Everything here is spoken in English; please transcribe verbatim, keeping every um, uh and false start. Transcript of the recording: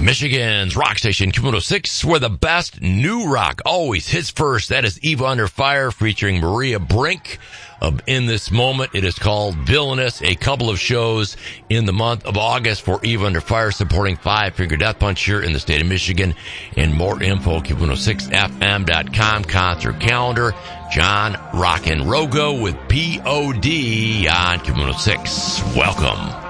Michigan's rock station, Q one oh six, where the best new rock always hits first. That is Eva Under Fire featuring Maria Brink. Uh, in this moment, it is called Villainous. A couple of shows in the month of August for Eva Under Fire, supporting Five Finger Death Punch here in the state of Michigan. And more info, Q one oh six F M dot com, concert calendar. John Rockin' Rogo with P O D on Q one oh six. Welcome.